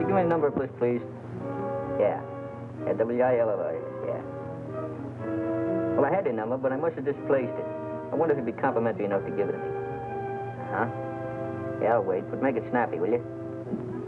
give me the number of this, please? Yeah. Yeah, W-I-L-L-I, yeah. Well, I had your number, but I must have displaced it. I wonder if you'd be complimentary enough to give it to me. Huh? Yeah, I'll wait, but make it snappy, will you?